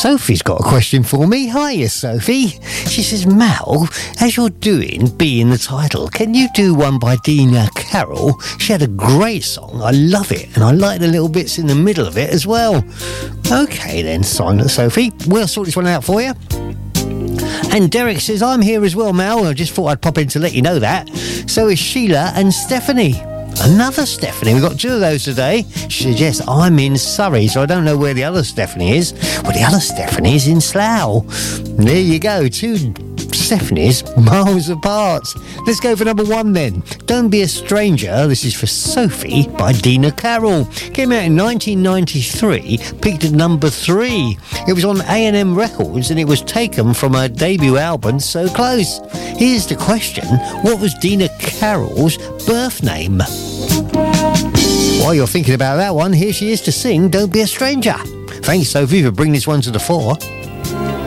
Sophie's got a question for me. Hiya, Sophie. She says, Mal, as you're doing B in the title, can you do one by Dina Carroll? She had a great song. I love it. And I like the little bits in the middle of it as well. Okay then, Sophie. We'll sort this one out for you. And Derek says, I'm here as well, Mal. I just thought I'd pop in to let you know that. So is Sheila and Stephanie. Another Stephanie. We've got two of those today. She says, yes, I'm in Surrey, so I don't know where the other Stephanie is. Well, the other Stephanie is in Slough. There you go. Two Stephanies miles apart. Let's go for number one then. Don't Be a Stranger. This is for Sophie by Dina Carroll. Came out in 1993, peaked at number 3. It was on A&M Records and it was taken from her debut album, So Close. Here's the question. What was Dina Carroll's birth name? While you're thinking about that one, here she is to sing Don't Be a Stranger. Thanks, Sophie, for bringing this one to the fore.